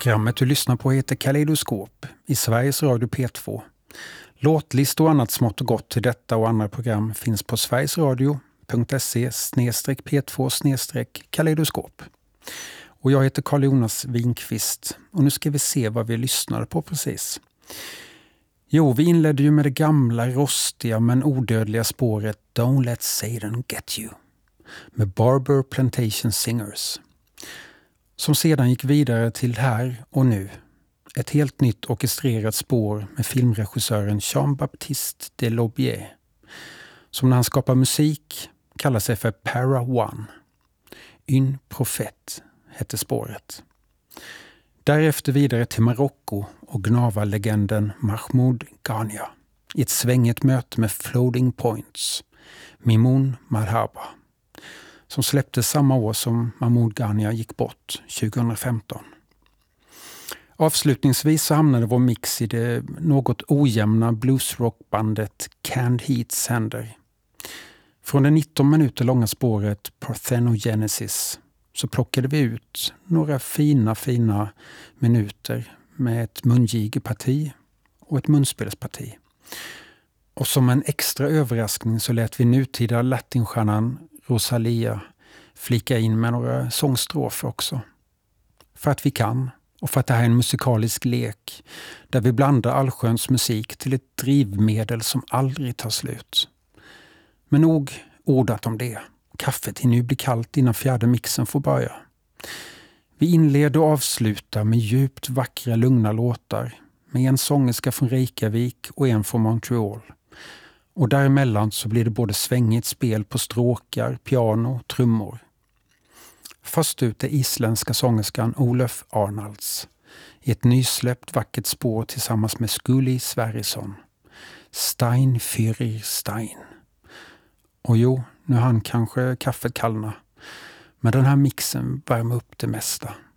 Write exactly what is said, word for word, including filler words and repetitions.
Programmet du lyssnar på heter Kaleidoskop i Sveriges Radio P två. Låtlist och annat smått och gott till detta och andra program finns på sverigesradio punkt se P två kaleidoskop. Och jag heter Carl-Jonas Winkvist och nu ska vi se vad vi lyssnade på precis. Jo, vi inledde ju med det gamla, rostiga men odödliga spåret Don't Let Satan Get You med Barber Plantation Singers, som sedan gick vidare till Här och Nu, ett helt nytt orkestrerat spår med filmregissören Jean-Baptiste Delobier, som när han skapar musik kallar sig för Para One. Une Prophète hette spåret. Därefter vidare till Marocko och Gnava-legenden Mahmoud Ghania i ett svängigt möte med Floating Points, Mimoun Marhaba, som släpptes samma år som Mahmoud Ghania gick bort tjugohundrafemton. Avslutningsvis så hamnade vår mix i det något ojämna bluesrockbandet Canned Heat's händer. Från det nitton minuter långa spåret Parthenogenesis så plockade vi ut några fina, fina minuter med ett mungigeparti och ett munspelsparti. Och som en extra överraskning så lät vi nutida latinstjärnan Rosalia flika in med några sångstrofer också. För att vi kan, och för att det här är en musikalisk lek där vi blandar allsköns musik till ett drivmedel som aldrig tar slut. Men nog ordat om det. Kaffet hinner ju bli kallt innan fjärde mixen får börja. Vi inleder och avslutar med djupt vackra, lugna låtar med en sångerska från Reykjavik och en från Montreal. Och däremellan så blir det både svängigt spel på stråkar, piano, trummor. Först ut är isländska sångerskan Olof Arnalds i ett nysläppt vackert spår tillsammans med Skuli Sverrisson. Stein fyrir Stein. Och jo, nu hann kanske kaffet kallna, men den här mixen värmer upp det mesta.